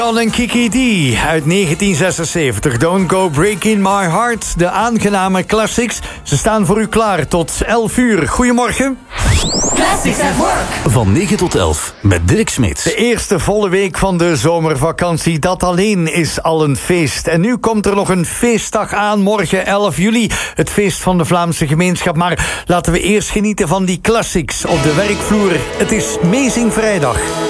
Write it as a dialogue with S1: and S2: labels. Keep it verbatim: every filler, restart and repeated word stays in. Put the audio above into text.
S1: John en Kiki D uit negentien zesenzeventig. Don't Go Breaking My Heart. De aangename classics. Ze staan voor u klaar tot elf uur. Goedemorgen.
S2: Classics at Work.
S3: Van negen tot elf met Dirk Smits.
S1: De eerste volle week van de zomervakantie. Dat alleen is al een feest. En nu komt er nog een feestdag aan. Morgen elf juli. Het feest van de Vlaamse gemeenschap. Maar laten we eerst genieten van die classics op de werkvloer. Het is Amazing Vrijdag.